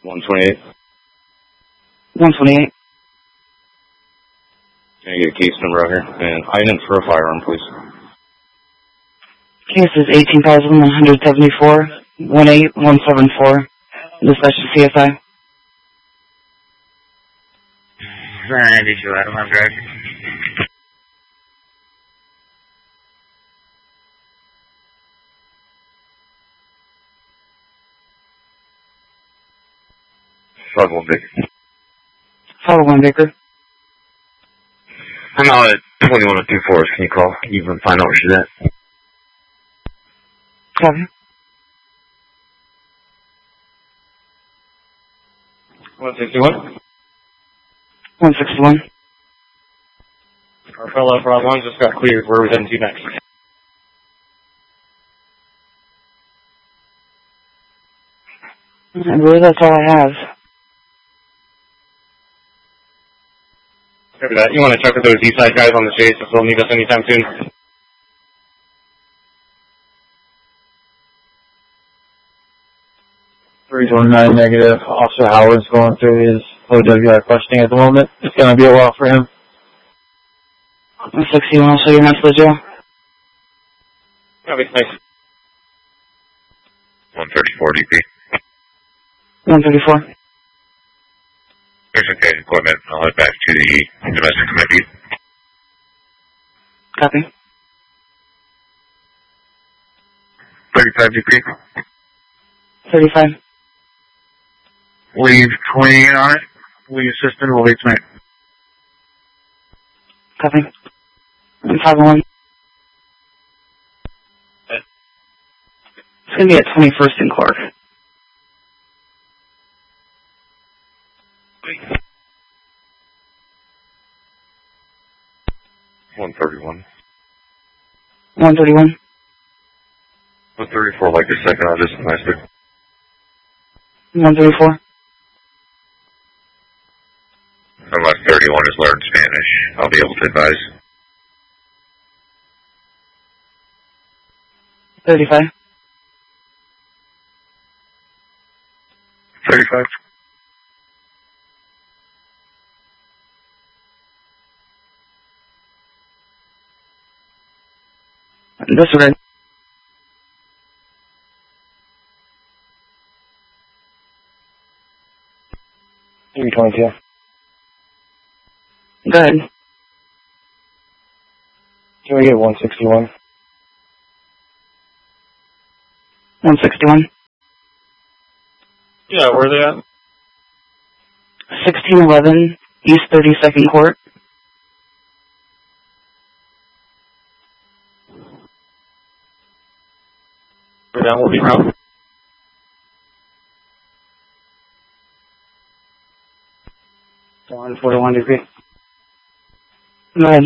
128. 128. Can I get a case number out here? And item for a firearm, please. Case is 18,174, 18174. Dispatch to CSI. Did you let him on drug? Follow 1 Baker. Follow 1 Baker. I'm out at 2124. Can you call? You can find out where she's at. Copy. 161. 161. Our fellow Rob 1 just got cleared. Where are we heading to next? I believe that's all I have. Copy that. You want to check with those east side guys on the chase if they'll need us anytime soon? 329 negative. Officer Howard's going through his OWI questioning at the moment. It's going to be a while for him. 161, I'll show you next to the jail. Copy, thanks. 134 DP. 134. There's okay equipment. I'll head back to the domestic committee. Copy. 35 DP. 35. Leave 28 on it. Leave assistant will leave tonight. Copy. 501. It's going to be at 21st and Clark. 131. 131. 134 like a second. I'll just domestic. 134. Unless 31 has learned Spanish, I'll be able to advise. 35. 35. Disregard. 322. Go ahead. Can we get 161? 161. Yeah, where are they at? 1611 East 32nd Court. That will be route. One 41 degree. Go ahead.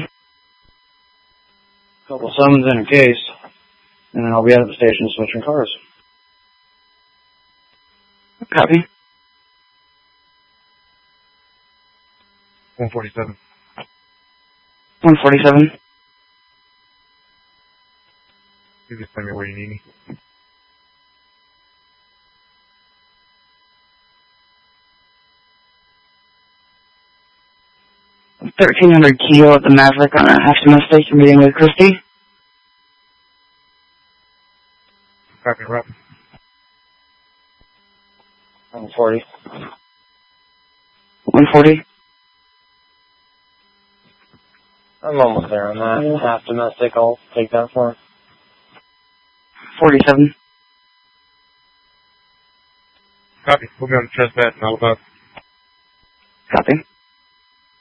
Couple summons in a case, and then I'll be out of the station switching cars. Copy. 147. 147. You just tell me where you need me. 1300 Keel at the Maverick on a half mistake. You're meeting with Christy. Copy, Rob. 140. 140. I'm almost there on that. Half domestic, I'll take that for 47. Copy. We'll be on the trespass and all about. Copy.